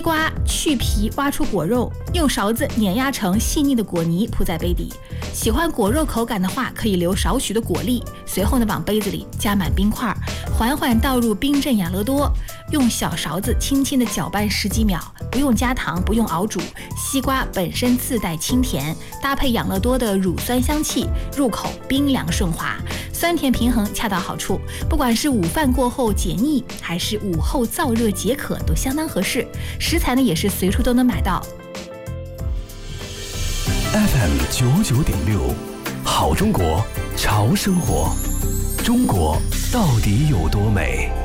瓜去皮，挖出果肉，用勺子碾压成细腻的果泥，铺在杯底。喜欢果肉口感的话，可以留少许的果粒，随后呢往杯子里加满冰块，缓缓倒入冰镇养乐多，用小勺子轻轻地搅拌10几秒，不用加糖，不用熬煮。西瓜本身自带清甜，搭配养乐多的乳酸香气，入口冰凉顺滑，酸甜平衡恰到好处。不管是午饭过后解腻，还是午后燥热解渴，都相当合适。食材呢也是随处都能买到。 FM 99.6，好中国，潮生活。中国到底有多美？